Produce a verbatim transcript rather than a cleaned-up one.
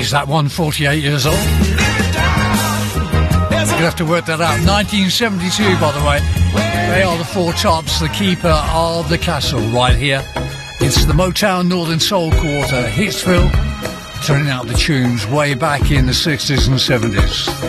Is that one forty-eight years old? You'll have to work that out. nineteen seventy-two, by the way. They are the Four Tops, the keeper of the castle right here. It's the Motown Northern Soul Quarter, Hitsville, turning out the tunes way back in the sixties and seventies.